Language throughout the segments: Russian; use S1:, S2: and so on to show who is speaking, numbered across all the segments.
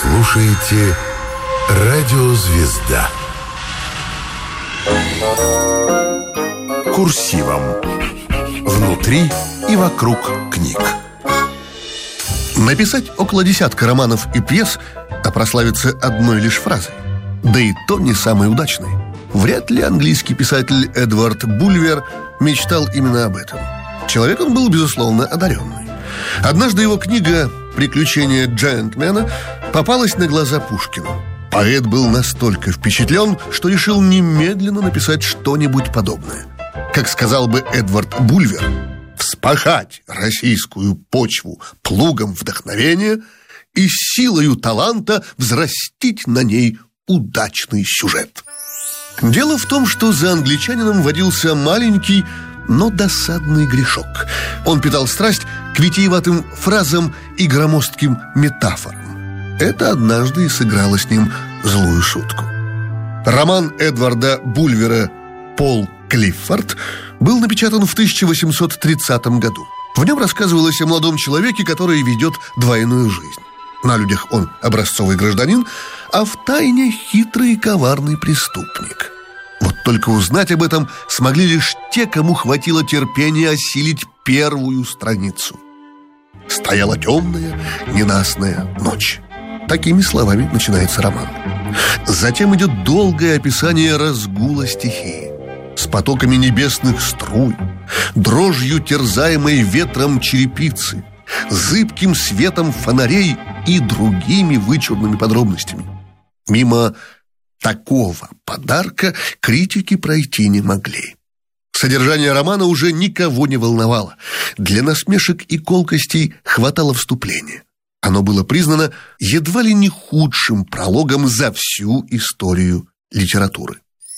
S1: слушаете «Радио Звезда». Курсивом. Внутри и вокруг книг.
S2: Написать около десятка романов и пьес, а прославиться одной лишь фразой. Да и то не самый удачный. Вряд ли английский писатель Эдвард Бульвер мечтал именно об этом. Человек он был, безусловно, одаренный. Однажды его книга «Приключения джентльмена» попалась на глаза Пушкину. Поэт был настолько впечатлен, что решил немедленно написать что-нибудь подобное. Как сказал бы Эдвард Бульвер, вспахать российскую почву плугом вдохновения и силою таланта взрастить на ней удачный сюжет. Дело в том, что за англичанином водился маленький, но досадный грешок. Он питал страсть к витиеватым фразам и громоздким метафорам. Это однажды и сыграло с ним злую шутку. Роман Эдварда Бульвера «Пол Клиффорд» был напечатан в 1830 году. В нем рассказывалось о молодом человеке, который ведет двойную жизнь. На людях он образцовый гражданин, а в тайне хитрый и коварный преступник. Вот только узнать об этом смогли лишь те, кому хватило терпения осилить первую страницу. Стояла темная, ненастная ночь. Такими словами начинается роман. Затем идет долгое описание разгула стихии. С потоками небесных струй, дрожью терзаемой ветром черепицы, зыбким светом фонарей и другими вычурными подробностями. Мимо такого подарка критики пройти не могли. Содержание романа уже никого не волновало. Для насмешек и колкостей хватало вступления. Оно было признано едва ли не худшим прологом за всю историю литературы.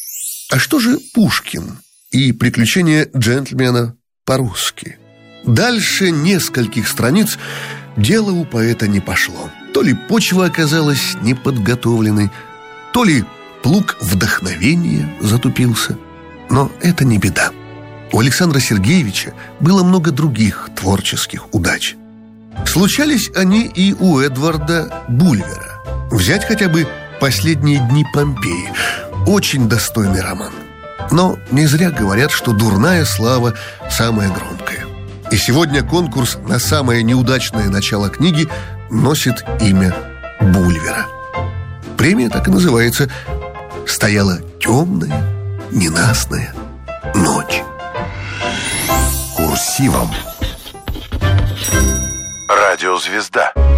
S2: А что же Пушкин и «Приключения джентльмена» по-русски? Дальше нескольких страниц дело у поэта не пошло. То ли почва оказалась неподготовленной, то ли плуг вдохновения затупился. Но это не беда. У Александра Сергеевича было много других творческих удач. Случались они и у Эдварда Бульвера. Взять хотя бы «Последние дни Помпеи». Очень достойный роман. Но не зря говорят, что дурная слава самая громкая. И сегодня конкурс на самое неудачное начало книги носит имя Бульвера. Премия так и называется «Стояла темная, ненастная ночь».
S1: Курсивом. Радио Звезда.